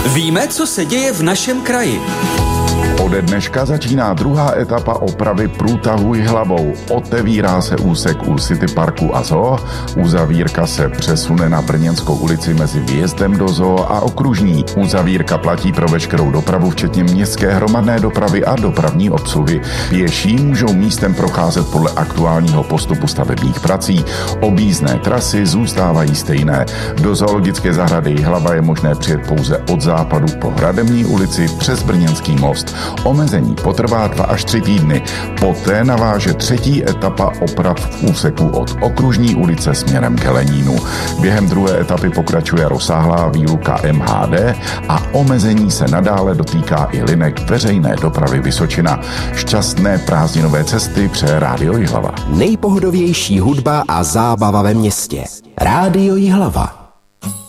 Víme, co se děje v našem kraji. Ode dneška začíná druhá etapa opravy průtahu Jihlavou. Otevírá se úsek u City Parku a zoo. Uzavírka se přesune na Brněnskou ulici mezi vjezdem do zoo a Okružní. Uzavírka platí pro veškerou dopravu, včetně městské hromadné dopravy a dopravní obsluhy. Pěší můžou místem procházet podle aktuálního postupu stavebních prací. Objízdné trasy zůstávají stejné. Do zoologické zahrady Jihlava je možné přijet pouze od západu po Hradební ulici přes Brněnský most. Omezení potrvá 2 až 3 týdny. Poté naváže třetí etapa oprav v úseku od Okružní ulice směrem k Helenínu. Během druhé etapy pokračuje rozsáhlá výluka MHD a omezení se nadále dotýká i linek veřejné dopravy Vysočina. Šťastné prázdninové cesty přeje Rádio Jihlava. Nejpohodovější hudba a zábava ve městě. Rádio Jihlava.